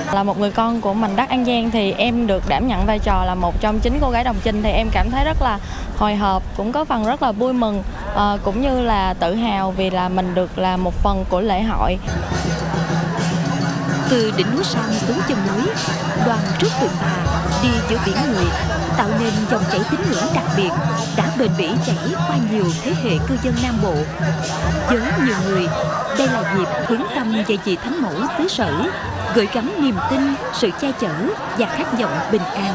Là một người con của mảnh đất An Giang thì em được đảm nhận vai trò là một trong 9 cô gái đồng chinh, thì em cảm thấy rất là hồi hộp, cũng có phần rất là vui mừng, cũng như là tự hào vì là mình được là một phần của lễ hội. Từ đỉnh núi Sam xuống chân núi, đoàn rước tượng bà đi giữa biển người, tạo nên dòng chảy tín ngưỡng đặc biệt đã bền bỉ chảy qua nhiều thế hệ cư dân Nam Bộ. Với nhiều người, đây là dịp hướng tâm về vị Thánh Mẫu xứ Sở, gửi gắm niềm tin, sự che chở và khát vọng bình an.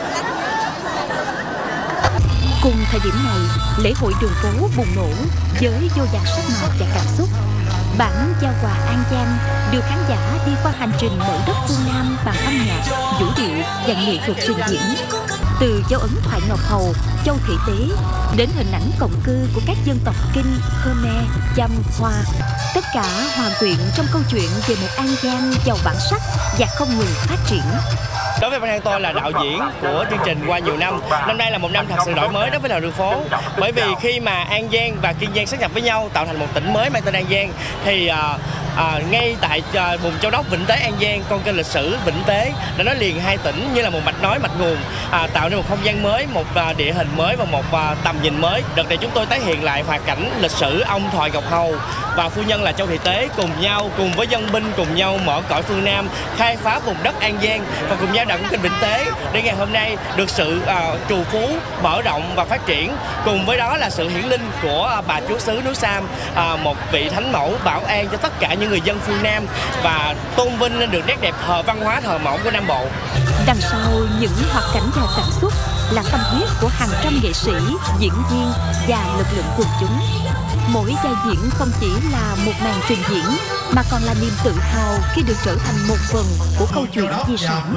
Cùng thời điểm này, lễ hội đường phố bùng nổ với vô vàn sắc màu và cảm xúc. Bản Giao Hòa An Giang đưa khán giả đi qua hành trình mở đất phương Nam bằng âm nhạc, vũ điệu và nghệ thuật trình diễn. Từ dấu ấn thoại Ngọc Hầu, Châu Thị Tế đến hình ảnh cộng cư của các dân tộc Kinh, Khmer, Chăm, Hoa, tất cả hòa quyện trong câu chuyện về một An Giang giàu bản sắc và không ngừng phát triển. Đối với bản thân tôi là đạo diễn của chương trình qua nhiều năm. Năm nay là một năm thật sự đổi mới đối với làng đường phố. Bởi vì khi mà An Giang và Kiên Giang sát nhập với nhau tạo thành một tỉnh mới mang tên An Giang, thì ngay tại vùng Châu Đốc Vĩnh Tế An Giang, con kênh lịch sử Vĩnh Tế đã nối liền hai tỉnh như là một mạch nối mạch nguồn, tạo nên một không gian mới, một địa hình mới và một tầm nhìn mới. Đợt này chúng tôi tái hiện lại hoạt cảnh lịch sử ông Thoại Ngọc Hầu và phu nhân là Châu Thị Tế cùng với dân binh cùng nhau mở cõi phương Nam, khai phá vùng đất An Giang và cùng nhau đặt con kênh Vĩnh Tế để ngày hôm nay được sự trù phú, mở rộng và phát triển. Cùng với đó là sự hiển linh của bà chúa xứ núi Sam, một vị thánh mẫu bảo an cho tất cả những người dân phương Nam và tôn vinh lên được nét đẹp văn hóa thờ mẫu của Nam Bộ. Đằng sau những hoạt cảnh giàu cảm xúc là tâm huyết của hàng trăm nghệ sĩ, diễn viên và lực lượng quần chúng. Mỗi vai diễn không chỉ là một màn trình diễn mà còn là niềm tự hào khi được trở thành một phần của câu chuyện di sản.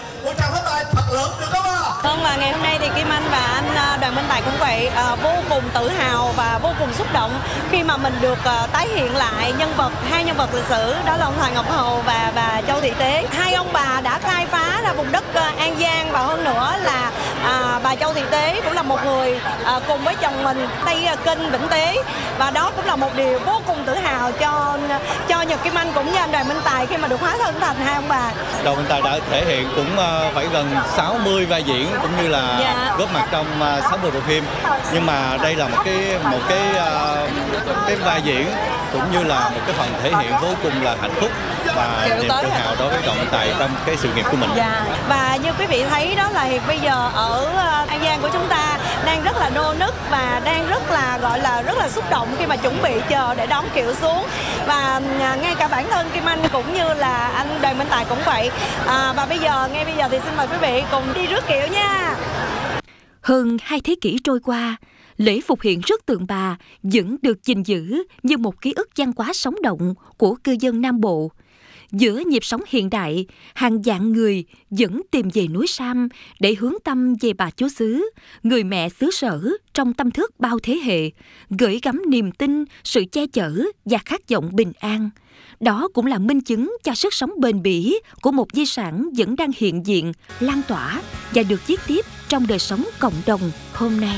Vâng, và ngày hôm nay thì Kim Anh và anh Đoàn Minh Tài cũng vậy, vô cùng tự hào và vô cùng xúc động khi mà mình được tái hiện lại hai nhân vật lịch sử, đó là ông Thoại Ngọc Hầu và bà Châu Thị Tế. Hai ông bà đã khai phá ra vùng đất An Giang, và hơn nữa là bà Châu Thị Tế cũng là một người cùng với chồng mình Tây Kinh Vĩnh Tế, và đó cũng là một điều vô cùng tự hào cho Nhật Kim Anh cũng như anh Đoàn Minh Tài khi mà được hóa thân thành hai ông bà. Đoàn Minh Tài đã thể hiện cũng phải gần 60 vai diễn cũng như là góp mặt trong 60 bộ phim, nhưng mà đây là một cái vai diễn cũng như là một cái phần thể hiện vô cùng là hạnh phúc và niềm tự hào đối với Đoàn Minh Tài trong cái sự nghiệp của mình. Và như quý vị thấy đó là bây giờ ở An Giang của chúng ta đang rất là nô nức và đang rất là xúc động khi mà chuẩn bị chờ để đón kiệu xuống, và ngay cả bản thân Kim Anh cũng như là anh Đoàn Minh Tài cũng vậy. Và ngay bây giờ thì xin mời quý vị cùng đi rước kiệu nha. Hơn 2 thế kỷ trôi qua, lễ phục hiện rước tượng bà vẫn được gìn giữ như một ký ức văn hóa sống động của cư dân Nam Bộ. Giữa nhịp sống hiện đại, hàng vạn người vẫn tìm về núi Sam để hướng tâm về bà chúa xứ, người mẹ xứ sở trong tâm thức bao thế hệ, gửi gắm niềm tin, sự che chở và khát vọng bình an. Đó cũng là minh chứng cho sức sống bền bỉ của một di sản vẫn đang hiện diện, lan tỏa và được viết tiếp trong đời sống cộng đồng hôm nay.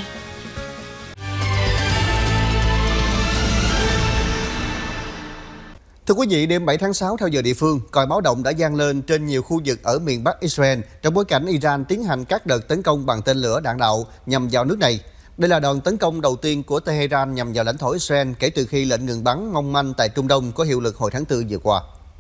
Thưa quý vị, đêm 7 tháng 6 theo giờ địa phương, còi báo động đã vang lên trên nhiều khu vực ở miền Bắc Israel trong bối cảnh Iran tiến hành các đợt tấn công bằng tên lửa đạn đạo nhằm vào nước này. Đây là đòn tấn công đầu tiên của Tehran nhằm vào lãnh thổ Israel kể từ khi lệnh ngừng bắn mong manh tại Trung Đông có hiệu lực hồi tháng 4 vừa qua.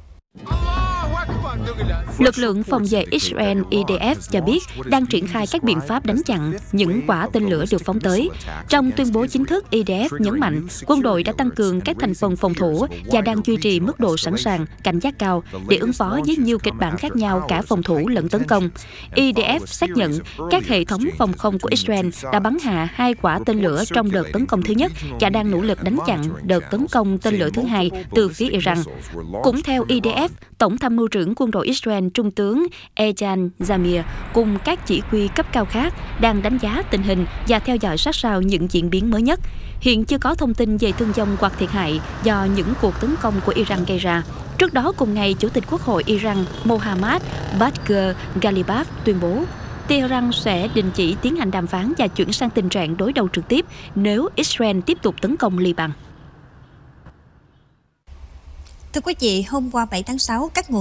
Lực lượng phòng vệ Israel IDF cho biết đang triển khai các biện pháp đánh chặn những quả tên lửa được phóng tới. Trong tuyên bố chính thức, IDF nhấn mạnh quân đội đã tăng cường các thành phần phòng thủ và đang duy trì mức độ sẵn sàng, cảnh giác cao để ứng phó với nhiều kịch bản khác nhau cả phòng thủ lẫn tấn công. IDF xác nhận các hệ thống phòng không của Israel đã bắn hạ 2 quả tên lửa trong đợt tấn công thứ nhất và đang nỗ lực đánh chặn đợt tấn công tên lửa thứ hai từ phía Iran. Cũng theo IDF, Tổng tham mưu trưởng quân đội Israel Trung tướng Eyal Zamir cùng các chỉ huy cấp cao khác đang đánh giá tình hình và theo dõi sát sao những diễn biến mới nhất. Hiện chưa có thông tin về thương vong hoặc thiệt hại do những cuộc tấn công của Iran gây ra. Trước đó cùng ngày, Chủ tịch Quốc hội Iran Mohammad Bagher Ghalibaf tuyên bố Tehran sẽ đình chỉ tiến hành đàm phán và chuyển sang tình trạng đối đầu trực tiếp nếu Israel tiếp tục tấn công Liban. Thưa quý vị, hôm qua 7 tháng 6, các nguồn